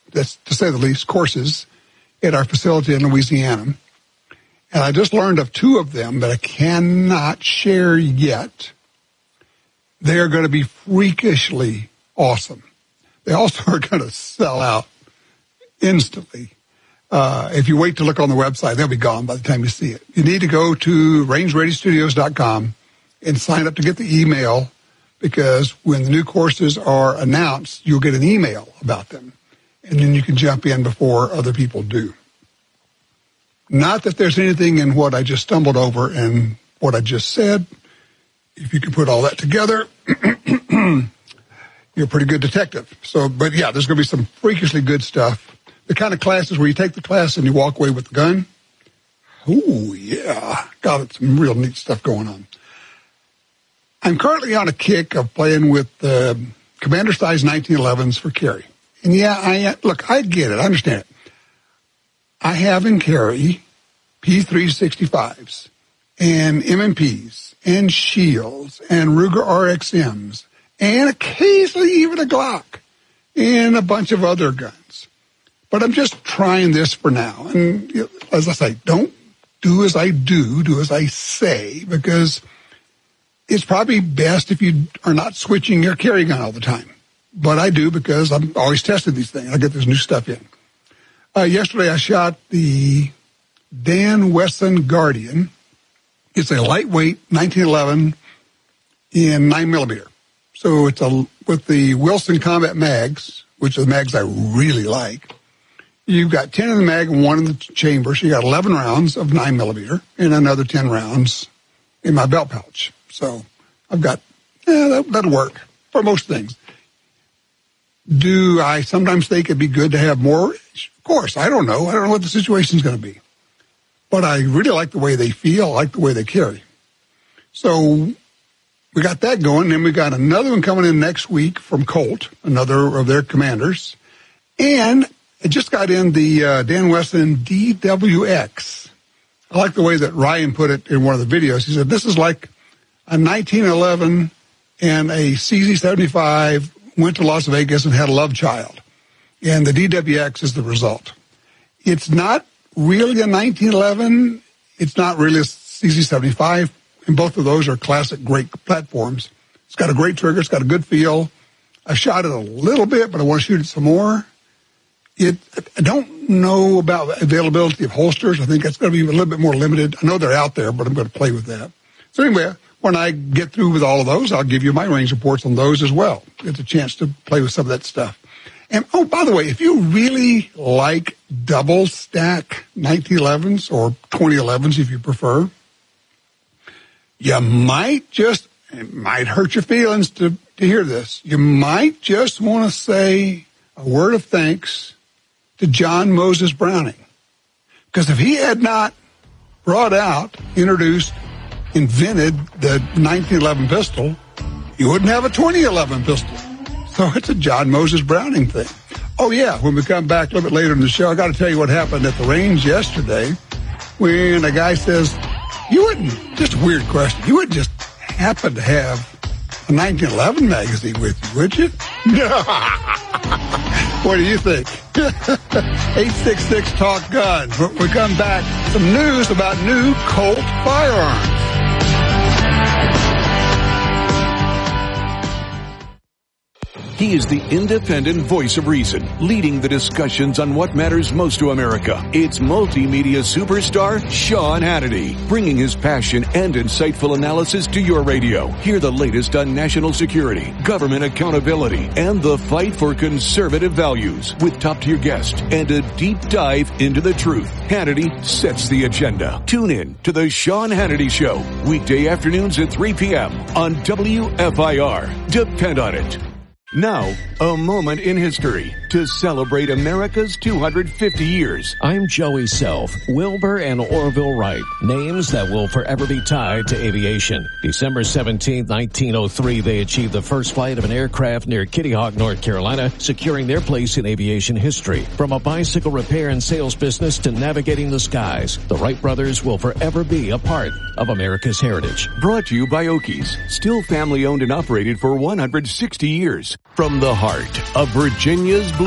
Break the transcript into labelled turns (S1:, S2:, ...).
S1: that's to say the least, courses at our facility in Louisiana. And I just learned of 2 of them that I cannot share yet. They are going to be freakishly awesome. They also are going to sell out instantly. If you wait to look on the website, they'll be gone by the time you see it. You need to go to rangeradiostudios.com and sign up to get the email, because when the new courses are announced, you'll get an email about them. And then you can jump in before other people do. Not that there's anything in what I just stumbled over and what I just said. If you can put all that together, you're a pretty good detective. So, but yeah, there's going to be some freakishly good stuff. The kind of classes where you take the class and you walk away with the gun. Oh, yeah. Got some real neat stuff going on. I'm currently on a kick of playing with Commander Size 1911s for carry. And yeah, I get it. I understand it. I have in carry P365s and MMPs and Shields and Ruger RXMs and occasionally even a Glock and a bunch of other guns. But I'm just trying this for now. And as I say, don't do as I do as I say, because it's probably best if you are not switching your carry gun all the time. But I do, because I'm always testing these things. I get this new stuff in. Yesterday I shot the Dan Wesson Guardian. It's a lightweight 1911 in 9mm. So it's with the Wilson Combat mags, which are the mags I really like. You've got 10 in the mag and 1 in the chamber. So you got 11 rounds of 9mm and another 10 rounds in my belt pouch. So I've got, that'll work for most things. Do I sometimes think it'd be good to have more? Of course, I don't know. I don't know what the situation's going to be. But I really like the way they feel. I like the way they carry. So we got that going. Then we got another one coming in next week from Colt, another of their commanders. And I just got in the Dan Wesson DWX. I like the way that Ryan put it in one of the videos. He said, this is like a 1911 and a CZ75 went to Las Vegas and had a love child. And the DWX is the result. It's not really a 1911. It's not really a CZ75. And both of those are classic great platforms. It's got a great trigger. It's got a good feel. I shot it a little bit, but I want to shoot it some more. I don't know about availability of holsters. I think that's going to be a little bit more limited. I know they're out there, but I'm going to play with that. So anyway, when I get through with all of those, I'll give you my range reports on those as well. It's a chance to play with some of that stuff. And, oh, by the way, if you really like double stack 1911s or 2011s, if you prefer, you might it might hurt your feelings to hear this. You might just want to say a word of thanks to John Moses Browning. Because if he had not brought out, introduced, invented the 1911 pistol, you wouldn't have a 2011 pistol. So it's a John Moses Browning thing. Oh, yeah, when we come back a little bit later in the show, I got to tell you what happened at the range yesterday when a guy says, just a weird question, you wouldn't just happen to have a 1911 magazine with you, would you? What do you think? 866-TALK-GUN. When we come back, some news about new Colt firearms.
S2: He is the independent voice of reason, leading the discussions on what matters most to America. It's multimedia superstar Sean Hannity, bringing his passion and insightful analysis to your radio. Hear the latest on national security, government accountability, and the fight for conservative values with top-tier guests and a deep dive into the truth. Hannity sets the agenda. Tune in to the Sean Hannity Show, weekday afternoons at 3 p.m. on WFIR. Depend on it. Now, a moment in history to celebrate America's 250 years.
S3: I'm Joey Self, Wilbur and Orville Wright, names that will forever be tied to aviation. December 17, 1903, they achieved the first flight of an aircraft near Kitty Hawk, North Carolina, securing their place in aviation history. From a bicycle repair and sales business to navigating the skies, the Wright brothers will forever be a part of America's heritage.
S2: Brought to you by Okies, still family owned and operated for 160 years. From the heart of Virginia's